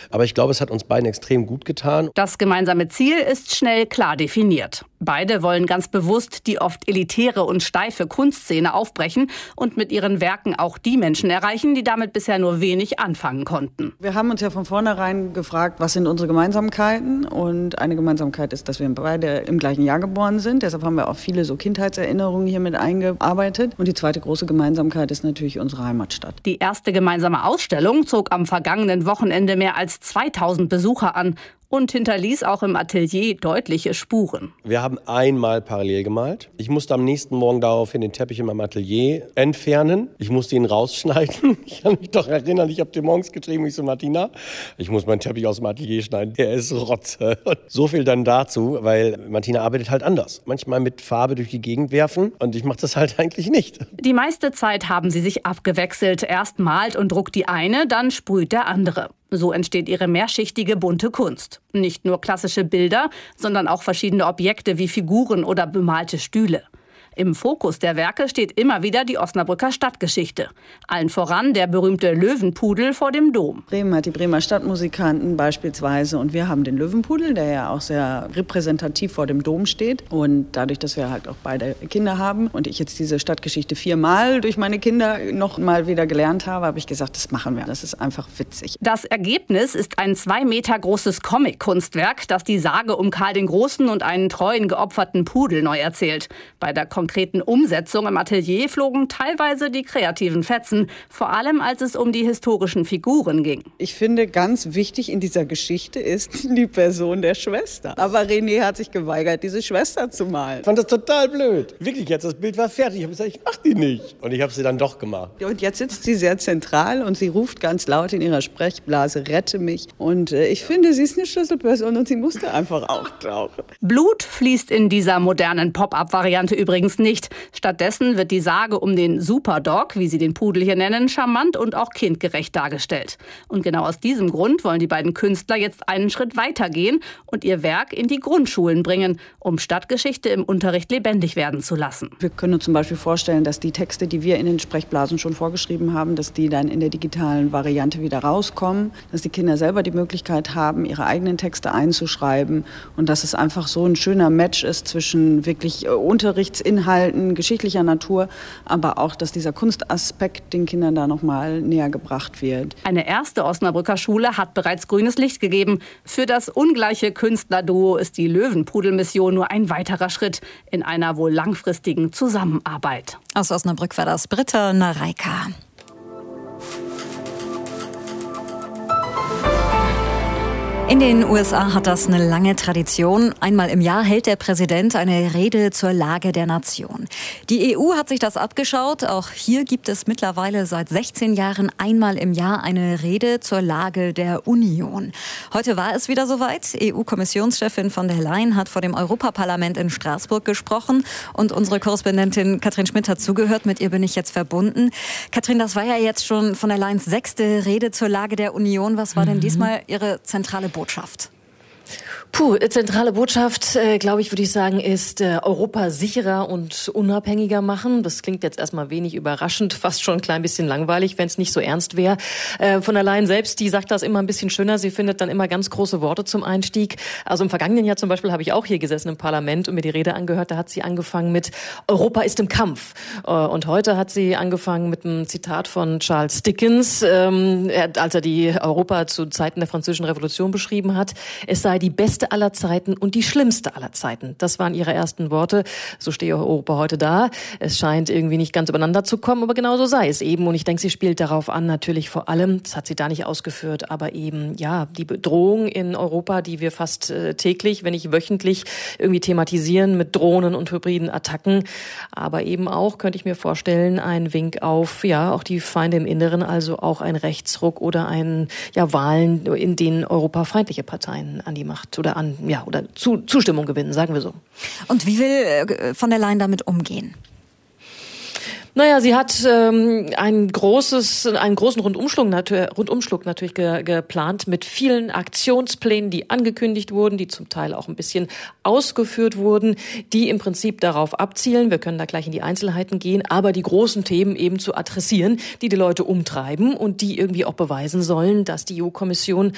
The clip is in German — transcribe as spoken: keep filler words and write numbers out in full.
Aber ich glaube, es hat uns beiden extrem gut getan. Das gemeinsame Ziel ist schnell klar definiert. Beide wollen ganz bewusst die oft elitäre und steife Kunstszene aufbrechen und mit ihren Werken auch die Menschen erreichen, die damit bisher nur wenig anfangen konnten. Wir haben uns ja von vornherein gefragt, was sind unsere Gemeinsamkeiten? Und eine Gemeinsamkeit ist, dass wir beide im gleichen Jahr geboren sind. Deshalb haben wir auch viele so Kindheitserinnerungen hier mit eingearbeitet. Und die zweite große Gemeinsamkeit ist natürlich unsere Heimatstadt. Die erste gemeinsame Ausstellung zog am vergangenen Wochenende mehr als zweitausend Besucher an und hinterließ auch im Atelier deutliche Spuren. Wir haben einmal parallel gemalt. Ich musste am nächsten Morgen daraufhin den Teppich in meinem Atelier entfernen. Ich musste ihn rausschneiden. Ich kann mich doch erinnern, ich habe dir morgens geschrieben, ich so, Martina, ich muss meinen Teppich aus dem Atelier schneiden. Der ist Rotze. Und so viel dann dazu, weil Martina arbeitet halt anders. Manchmal mit Farbe durch die Gegend werfen und ich mache das halt eigentlich nicht. Die meiste Zeit haben sie sich abgewechselt. Erst malt und druckt die eine, dann sprüht der andere. So entsteht ihre mehrschichtige bunte Kunst. Nicht nur klassische Bilder, sondern auch verschiedene Objekte wie Figuren oder bemalte Stühle. Im Fokus der Werke steht immer wieder die Osnabrücker Stadtgeschichte. Allen voran der berühmte Löwenpudel vor dem Dom. Bremen hat die Bremer Stadtmusikanten beispielsweise und wir haben den Löwenpudel, der ja auch sehr repräsentativ vor dem Dom steht. Und dadurch, dass wir halt auch beide Kinder haben und ich jetzt diese Stadtgeschichte viermal durch meine Kinder noch mal wieder gelernt habe, habe ich gesagt, das machen wir. Das ist einfach witzig. Das Ergebnis ist ein zwei Meter großes Comic-Kunstwerk, das die Sage um Karl den Großen und einen treuen geopferten Pudel neu erzählt. Bei der konkreten Umsetzung im Atelier flogen teilweise die kreativen Fetzen, vor allem als es um die historischen Figuren ging. Ich finde, ganz wichtig in dieser Geschichte ist die Person der Schwester. Aber René hat sich geweigert, diese Schwester zu malen. Ich fand das total blöd. Wirklich jetzt, das Bild war fertig. Ich habe gesagt, ich mach die nicht. Und ich habe sie dann doch gemacht. Und jetzt sitzt sie sehr zentral und sie ruft ganz laut in ihrer Sprechblase, rette mich. Und äh, ich finde, sie ist eine Schlüsselperson und sie musste einfach auftauchen. Blut fließt in dieser modernen Pop-up-Variante übrigens nicht. Stattdessen wird die Sage um den Superdog, wie sie den Pudel hier nennen, charmant und auch kindgerecht dargestellt. Und genau aus diesem Grund wollen die beiden Künstler jetzt einen Schritt weiter gehen und ihr Werk in die Grundschulen bringen, um Stadtgeschichte im Unterricht lebendig werden zu lassen. Wir können uns zum Beispiel vorstellen, dass die Texte, die wir in den Sprechblasen schon vorgeschrieben haben, dass die dann in der digitalen Variante wieder rauskommen, dass die Kinder selber die Möglichkeit haben, ihre eigenen Texte einzuschreiben und dass es einfach so ein schöner Match ist zwischen wirklich Unterrichtsinhalten, geschichtlicher Natur, aber auch, dass dieser Kunstaspekt den Kindern da noch mal näher gebracht wird. Eine erste Osnabrücker Schule hat bereits grünes Licht gegeben. Für das ungleiche Künstlerduo ist die Löwenpudel-Mission nur ein weiterer Schritt in einer wohl langfristigen Zusammenarbeit. Aus Osnabrück war das Britta Nareika. In den U S A hat das eine lange Tradition. Einmal im Jahr hält der Präsident eine Rede zur Lage der Nation. Die E U hat sich das abgeschaut. Auch hier gibt es mittlerweile seit sechzehn Jahren einmal im Jahr eine Rede zur Lage der Union. Heute war es wieder soweit. E U-Kommissionschefin von der Leyen hat vor dem Europaparlament in Straßburg gesprochen. Und unsere Korrespondentin Katrin Schmidt hat zugehört. Mit ihr bin ich jetzt verbunden. Katrin, das war ja jetzt schon von der Leyens sechste Rede zur Lage der Union. Was war denn diesmal Ihre zentrale Botschaft? Botschaft? Puh, zentrale Botschaft, äh, glaube ich, würde ich sagen, ist äh, Europa sicherer und unabhängiger machen. Das klingt jetzt erstmal wenig überraschend, fast schon ein klein bisschen langweilig, wenn es nicht so ernst wäre. Äh, von der Leyen selbst, die sagt das immer ein bisschen schöner. Sie findet dann immer ganz große Worte zum Einstieg. Also im vergangenen Jahr zum Beispiel habe ich auch hier gesessen im Parlament und mir die Rede angehört. Da hat sie angefangen mit Europa ist im Kampf. Äh, und heute hat sie angefangen mit einem Zitat von Charles Dickens, ähm, er, als er die Europa zu Zeiten der Französischen Revolution beschrieben hat. Es sei die beste aller Zeiten und die schlimmste aller Zeiten. Das waren ihre ersten Worte. So stehe Europa heute da. Es scheint irgendwie nicht ganz übereinander zu kommen, aber genau so sei es eben. Und ich denke, sie spielt darauf an, natürlich vor allem, das hat sie da nicht ausgeführt, aber eben, ja, die Bedrohung in Europa, die wir fast äh, täglich, wenn nicht wöchentlich, irgendwie thematisieren mit Drohnen und hybriden Attacken. Aber eben auch, könnte ich mir vorstellen, ein Wink auf, ja, auch die Feinde im Inneren, also auch ein Rechtsruck oder ein, ja, Wahlen, in denen europafeindliche Parteien an die Macht oder an, ja, oder zu, Zustimmung gewinnen, sagen wir so. Und wie will von der Leyen damit umgehen? Naja, sie hat ähm, ein großes, einen großen Rundumschlag, natu- Rundumschlag natürlich ge- geplant mit vielen Aktionsplänen, die angekündigt wurden, die zum Teil auch ein bisschen ausgeführt wurden, die im Prinzip darauf abzielen, wir können da gleich in die Einzelheiten gehen, aber die großen Themen eben zu adressieren, die die Leute umtreiben und die irgendwie auch beweisen sollen, dass die E U-Kommission